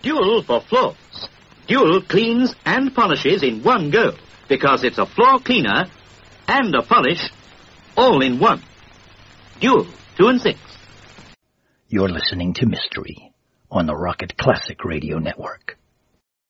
Dual for floors. Dual cleans and polishes in one go, because it's a floor cleaner and a polish all in one. Dual 2 and 6. You're listening to Mystery on the Rocket Classic Radio Network.